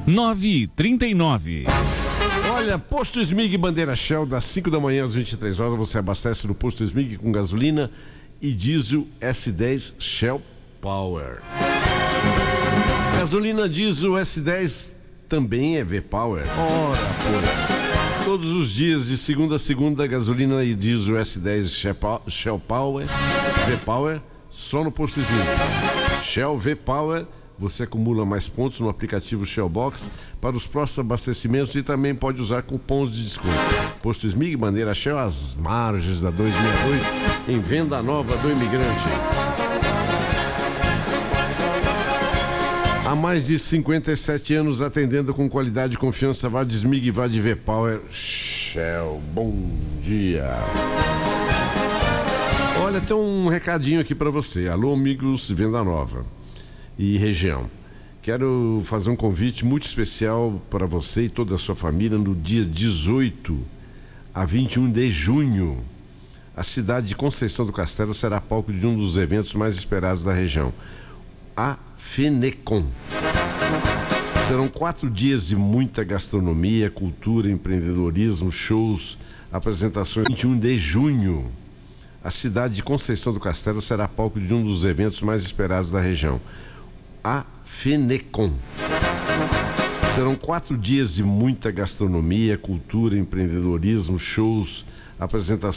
9h39. Olha, Posto Smig Bandeira Shell, das 5 da manhã às 23 horas, você abastece no Posto Smig com gasolina e diesel S10 Shell Power. Gasolina diesel S10 também é V-Power. Ora, pois. Todos os dias, de segunda a segunda, gasolina e diesel S10 Shell Power, V-Power, só no Posto Smig. Shell V-Power. Você acumula mais pontos no aplicativo Shellbox para os próximos abastecimentos e também pode usar cupons de desconto. Posto Smig, Bandeira Shell, às margens da 262, em Venda Nova do Imigrante. Há mais de 57 anos atendendo com qualidade e confiança. Vá de Smig, vá de V-Power Shell. Bom dia. Olha, tem um recadinho aqui para você. Alô, amigos Venda Nova e região. Quero fazer um convite muito especial para você e toda a sua família no dia 18 a 21 de junho. A cidade de Conceição do Castelo será palco de um dos eventos mais esperados da região, a FENECOM. Serão 4 dias de muita gastronomia, cultura, empreendedorismo, shows, apresentações. 21 de junho. A cidade de Conceição do Castelo será palco de um dos eventos mais esperados da região, a FENECOM. Serão 4 dias de muita gastronomia, cultura, empreendedorismo, shows, apresentações.